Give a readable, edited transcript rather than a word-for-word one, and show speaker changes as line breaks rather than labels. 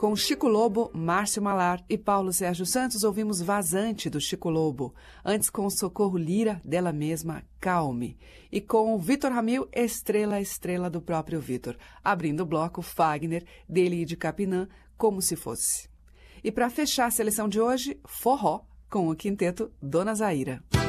Com Chico Lobo, Márcio Malar e Paulo Sérgio Santos, ouvimos Vazante, do Chico Lobo. Antes, com Socorro Lira, dela mesma, Calme. E com Vitor Ramil, Estrela, Estrela, do próprio Vitor. Abrindo o bloco, Fagner, dele e de Capinã, Como Se Fosse. E para fechar a seleção de hoje, Forró, com o quinteto Dona Zaira.